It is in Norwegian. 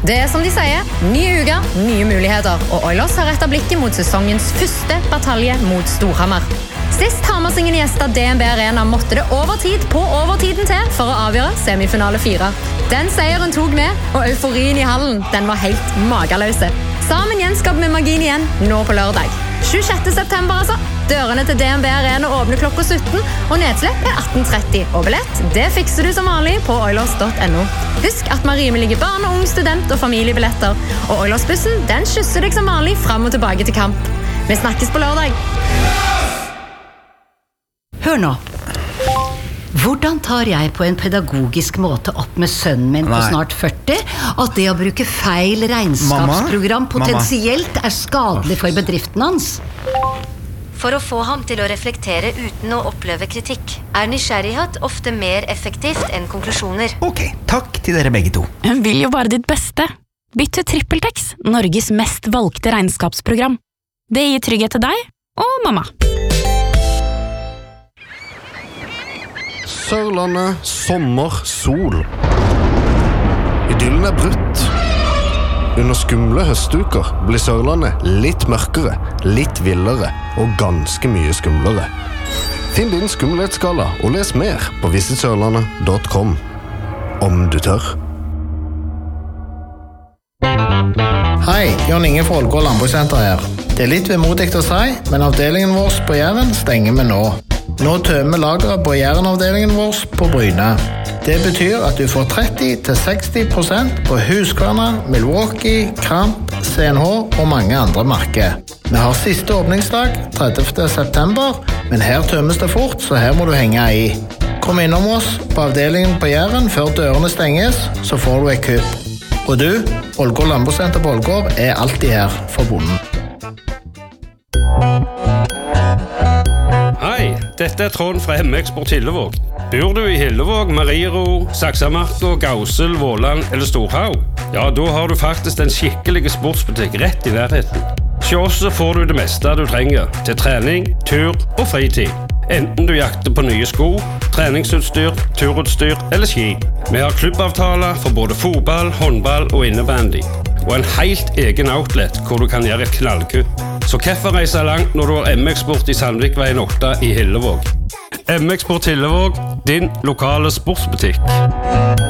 Det som de sier, nye uker, nye muligheter, og Oilers har rettet blikket mot sesongens første batalje mot Storhamar. Sist Hamarsengen gjestet DNB Arena måtte det overtid på overtiden til for å avgjøre semifinale 4. Den seieren tok med, og euforien i hallen, den var helt mageløse. Sammen gjenskaper vi magien igjen, nå på lørdag. 26. september altså. Dørene til DNB Arena åpner klokka 17, og nedslipp 18:30. Og billett, det fikser du som vanlig på oilers.no. Husk at vi har rimelige barn og ung student og familiebilletter, og Oilersbussen, den skysser deg som vanlig frem og tilbake til kamp. Vi snakkes på lørdag. Hør nå. Hvordan tar jeg på en pedagogisk måte opp med sønnen min på snart 40 at det å bruke feil regnskapsprogram potensielt er skadelig for bedriften hans? For å få ham til å reflektere uten å oppleve kritikk, er nysgjerrighet ofte mer effektivt enn konklusjoner. Ok, takk til dere begge to. Hun vil jo bare ditt beste. Bytt til TrippelTex, Norges mest valgte regnskapsprogram. Det gir trygghet til deg og mamma. Sørlandet, sommer, sol. Idyllen er brutt. Under skumle høstuker blir Sørlandet litt mørkere, litt villere og ganske mye skumlere. Finn din skummelhetsskala og les mer på visitsørlandet.com. Om du tør. Hei, Jon Inge fra Ålgård Landbrukssenter her. Det er litt vemodig å si, men avdelingen vår på Jæren stenger vi nå. Nå tømmer lageret på Jæren-avdelingen vår på Bryne. Det betyr at du får 30-60% på Husqvarna, Milwaukee, Kramp, CNH og mange andre merker. Vi har siste åpningsdag, 30. september, men her tømmes det fort, så her må du henge i. Kom innom oss på avdelingen på Jæren før dørene stenges, så får du et kupp. Og du, Ålgård Landbrukssenter på Ålgård er alltid her for bonden. Hei, dette er Trond fra M-Eksport Hillevåg. Bor du i Hillevåg, Mariero, Saksamarka, Gausel, Våland eller Storhaug? Ja, da har du faktisk en skikkelig sportsbutikk rett i nærheten. Hos oss får du det meste du trenger til trening, tur og fritid. Enten du jakter på nye sko, treningsutstyr, turutstyr eller ski. Vi har klubbavtaler for både fotball, håndball og innebandy. Og en helt egen outlet hvor du kan gjøre et knallkupp. Så hvorfor reise langt når du har M-Eksport i Sandvikveien 8 i Hillevåg? M-Eksport Hillevåg, din lokale sportsbutikk.